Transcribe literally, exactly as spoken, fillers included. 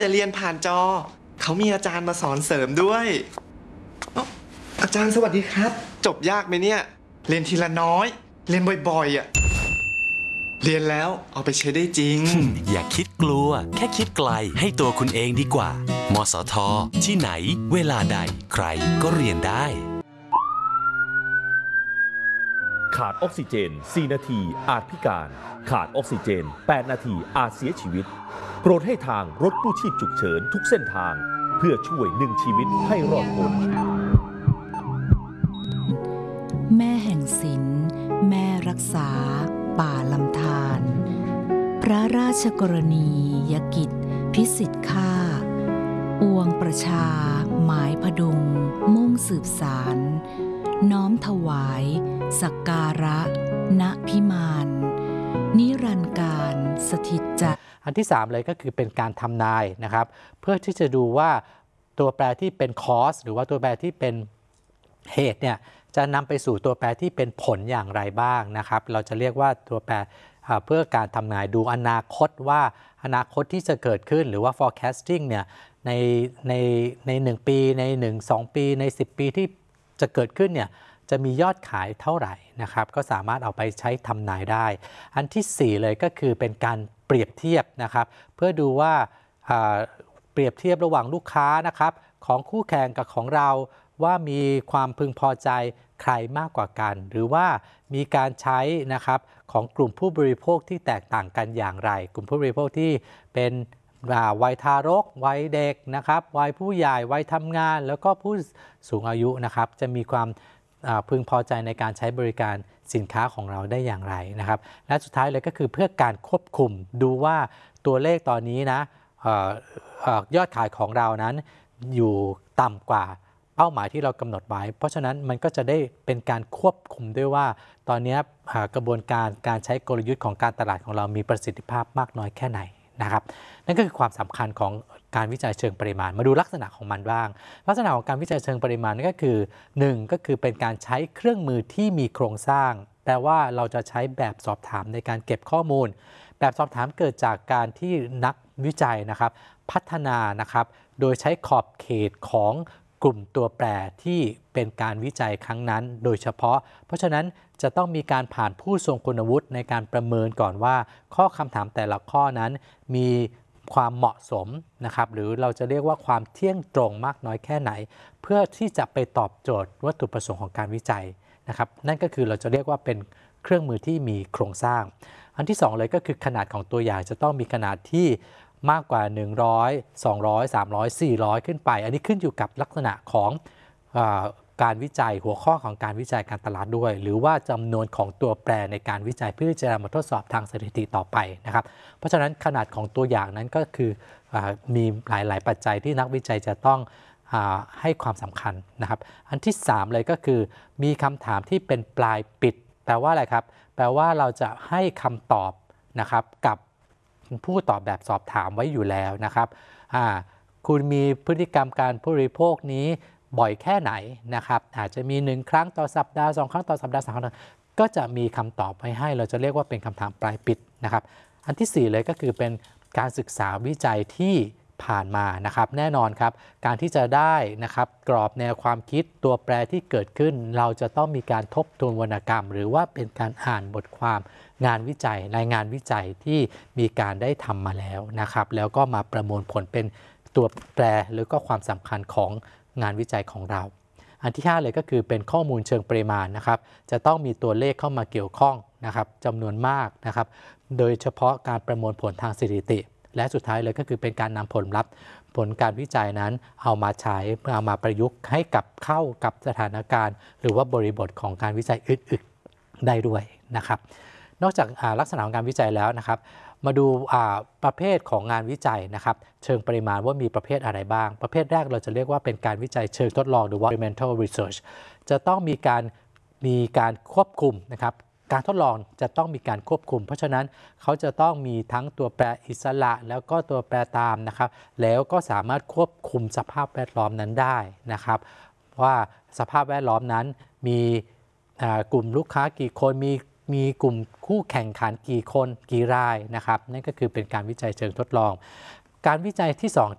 แต่เรียนผ่านจอเขามีอาจารย์มาสอนเสริมด้วยอ๊ะอาจารย์สวัสดีครับ จบยากไหมเนี่ย เรียนทีละน้อย เรียนบ่อยๆอ่ะเรียนแล้วเอาไปใช้ได้จริงอย่าคิดกลัว แค่คิดไกลให้ตัวคุณเองดีกว่า มสท ที่ไหน เวลาใด ใครก็เรียนได้ขาดออกซิเจน สี่ นาทีอาจพิการ ขาดออกซิเจน แปด นาทีอาจเสียชีวิต โปรดให้ทางรถกู้ชีพฉุกเฉินทุกเส้นทาง เพื่อช่วยหนึ่งชีวิตให้รอดพ้นแม่แห่งศิลป์แม่รักษา ป่าลำธารพระราชกรณียกิจ พิสิทธิ์ค่าอวงประชา หมายพดุง มุ่งสืบสาร น้อมถวาย สักการะ ณพิมานนิรันดร์การสถิตจะอันที่สามเลยก็คือเป็นการทำนายนะครับเพื่อที่จะดูว่าตัวแปรที่เป็น cause หรือว่าตัวแปรที่เป็นเหตุเนี่ยจะนำไปสู่ตัวแปรที่เป็นผลอย่างไรบ้างนะครับเราจะเรียกว่าตัวแปรเพื่อการทำนายดูอนาคตว่าอนาคตที่จะเกิดขึ้นหรือว่า forecasting เนี่ยในในในหนึ่งปีในหนึ่ง สองปีในสิบปีที่จะเกิดขึ้นเนี่ยจะมียอดขายเท่าไหร่นะครับก็สามารถเอาไปใช้ทำนายได้อันที่สี่เลยก็คือเป็นการเปรียบเทียบนะครับเพื่อดูว่าเปรียบเทียบระหว่างลูกค้านะครับของคู่แข่งกับของเราว่ามีความพึงพอใจใครมากกว่ากันหรือว่ามีการใช้นะครับของกลุ่มผู้บริโภคที่แตกต่างกันอย่างไรกลุ่มผู้บริโภคที่เป็นวัยทารกวัยเด็กนะครับวัยผู้ใหญ่วัยทำงานแล้วก็ผู้สูงอายุนะครับจะมีความพึงพอใจในการใช้บริการสินค้าของเราได้อย่างไรนะครับและสุดท้ายเลยก็คือเพื่อการควบคุมดูว่าตัวเลขตอนนี้นะยอดขายของเรานั้นอยู่ต่ำกว่าเป้าหมายที่เรากำหนดไว้เพราะฉะนั้นมันก็จะได้เป็นการควบคุมด้วยว่าตอนนี้กระบวนการการใช้กลยุทธ์ของการตลาดของเรามีประสิทธิภาพมากน้อยแค่ไหนนะครับนั่นก็คือความสำคัญของการวิจัยเชิงปริมาณมาดูลักษณะของมันบ้างลักษณะของการวิจัยเชิงปริมาณนั่นก็คือหนึ่งก็คือเป็นการใช้เครื่องมือที่มีโครงสร้างแปลว่าเราจะใช้แบบสอบถามในการเก็บข้อมูลแบบสอบถามเกิดจากการที่นักวิจัยนะครับพัฒนานะครับโดยใช้ขอบเขตของกลุ่มตัวแปรที่เป็นการวิจัยครั้งนั้นโดยเฉพาะเพราะฉะนั้นจะต้องมีการผ่านผู้ทรงคุณวุฒิในการประเมินก่อนว่าข้อคำถามแต่ละข้อนั้นมีความเหมาะสมนะครับหรือเราจะเรียกว่าความเที่ยงตรงมากน้อยแค่ไหนเพื่อที่จะไปตอบโจทย์วัตถุประสงค์ของการวิจัยนะครับนั่นก็คือเราจะเรียกว่าเป็นเครื่องมือที่มีโครงสร้างอันที่สองเลยก็คือขนาดของตัวอย่างจะต้องมีขนาดที่มากกว่าหนึ่งร้อย สองร้อย สามร้อย สี่ร้อยขึ้นไปอันนี้ขึ้นอยู่กับลักษณะของเอ่อการวิจัยหัวข้อของการวิจัยการตลาดด้วยหรือว่าจำนวนของตัวแปรในการวิจัยเพื่อจะมาทดสอบทางสถิติต่อไปนะครับเพราะฉะนั้นขนาดของตัวอย่างนั้นก็คืออมีหลายๆปัจจัยที่นักวิจัยจะต้องให้ความสำคัญนะครับอันที่สามเลยก็คือมีคำถามที่เป็นปลายปิดแปลว่าอะไรครับแปลว่าเราจะให้คำตอบนะครับกับผู้ตอบแบบสอบถามไว้อยู่แล้วนะครับคุณมีพฤติกรรมการผู้บริโภคนี้บ่อยแค่ไหนนะครับอาจจะมีหนึ่งครั้งต่อสัปดาห์สองครั้งต่อสัปดาห์สามครั้งก็จะมีคำตอบไว้ให้เราจะเรียกว่าเป็นคำถามปลายปิดนะครับอันที่สี่เลยก็คือเป็นการศึกษาวิจัยที่ผ่านมานะครับแน่นอนครับการที่จะได้นะครับกรอบแนวความคิดตัวแปรที่เกิดขึ้นเราจะต้องมีการทบทวนวรรณกรรมหรือว่าเป็นการอ่านบทความงานวิจัยรายงานวิจัยที่มีการได้ทำมาแล้วนะครับแล้วก็มาประมวลผลเป็นตัวแปรหรือก็ความสำคัญของงานวิจัยของเราอันที่ห้าเลยก็คือเป็นข้อมูลเชิงปริมาณนะครับจะต้องมีตัวเลขเข้ามาเกี่ยวข้องนะครับจำนวนมากนะครับโดยเฉพาะการประมวลผลทางสถิติและสุดท้ายเลยก็คือเป็นการนำผลลัพธ์ผลการวิจัยนั้นเอามาใช้เพื่อเอามาประยุกต์ให้กับเข้ากับสถานการณ์หรือว่าบริบทของการวิจัยอื่นๆได้ด้วยนะครับนอกจากลักษณะของการวิจัยแล้วนะครับมาดูประเภทของงานวิจัยนะครับเชิงปริมาณว่ามีประเภทอะไรบ้างประเภทแรกเราจะเรียกว่าเป็นการวิจัยเชิงทดลองหรือว่า experimental research จะต้องมีการมีการควบคุมนะครับการทดลองจะต้องมีการควบคุมเพราะฉะนั้นเขาจะต้องมีทั้งตัวแปรอิสระแล้วก็ตัวแปรตามนะครับแล้วก็สามารถควบคุมสภาพแวดล้อมนั้นได้นะครับว่าสภาพแวดล้อมนั้นมีกลุ่มลูกค้ากี่คนมีมีกลุ่มคู่แข่งขันกี่คนกี่รายนะครับนั่นก็คือเป็นการวิจัยเชิงทดลองการวิจัยที่สอง